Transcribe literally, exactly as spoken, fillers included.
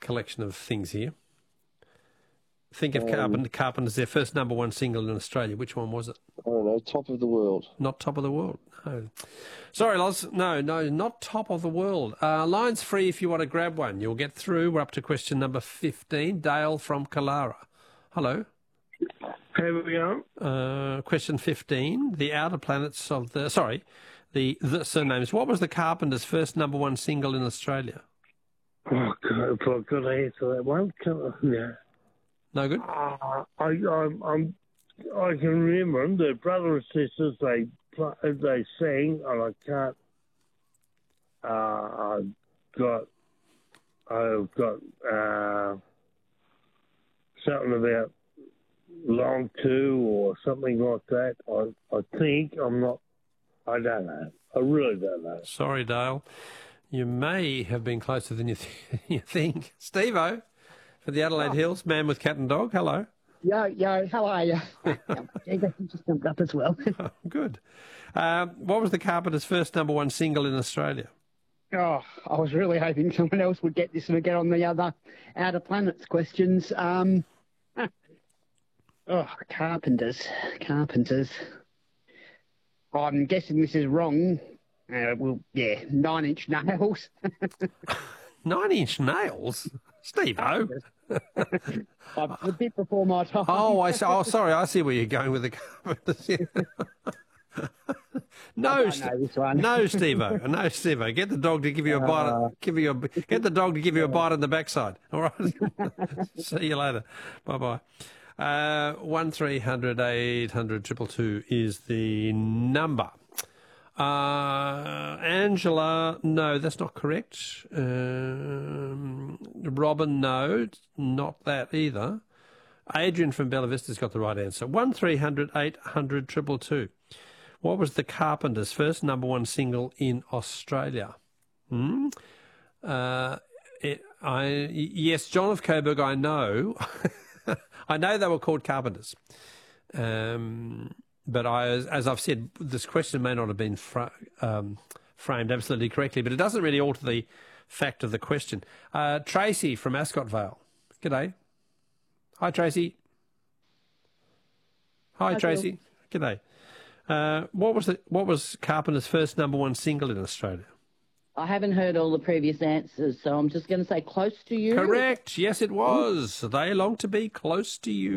collection of things here. Think of Um, Carpenter, Carpenter's, their first number one single in Australia. Which one was it? I don't know, Top of the World. Not Top of the World. No. Sorry, Loz. No, no, not Top of the World. Uh, line's free if you want to grab one. You'll get through. We're up to question number fifteen. Dale from Kalara. Hello. Here we go. Uh, question fifteen. The outer planets of the... Sorry, the, the surnames. What was the Carpenters' first number one single in Australia? Oh, God, if I've got to answer that one. Can I, yeah. No good? Uh, I, I'm, I'm, I can remember them. They're brother and sisters. They pl- they sang, and I can't. Uh, I've got. I've got uh, something about long two or something like that. I, I think I'm not. I don't know. I really don't know. Sorry, Dale. You may have been closer than you, th- you think. Steve-O, for the Adelaide Oh. Hills, man with cat and dog. Hello. Yo, yo, how are you? Just jumped up as well. Oh, good. Um, what was the Carpenters' first number one single in Australia? Oh, I was really hoping someone else would get this and get on the other outer planets questions. Um, oh, Carpenters, Carpenters. I'm guessing this is wrong. Uh, well, yeah, Nine Inch Nails. Nine Inch Nails? Steve-O. I'm a bit before my time. Oh, I see. Oh, sorry. I see where you're going with the Carpenters. no, I don't St- know this one. no, Steve-O. No, Steve-O. Get the dog to give you a bite. Uh, give you a, get the dog to give you a bite on the backside. All right. See you later. Bye bye. Uh, one three hundred eight hundred triple two is the number. Uh, Angela, no, that's not correct. Um, Robin, no, not that either. Adrian from Bella Vista's got the right answer. One three hundred eight hundred triple two. What was the Carpenters' first number one single in Australia? Hmm? Uh, it, I yes, John of Coburg. I know. I know they were called Carpenters. Um, but I, as, as I've said, this question may not have been fra- um, framed absolutely correctly, but it doesn't really alter the fact of the question. Uh, Tracy from Ascot Vale. G'day. Hi, Tracy. Hi, Hi, Tracy. G'day. Uh, what was the, what was Carpenter's first number one single in Australia? I haven't heard all the previous answers, so I'm just going to say Close to You. Correct. Yes, it was. They long to be close to you.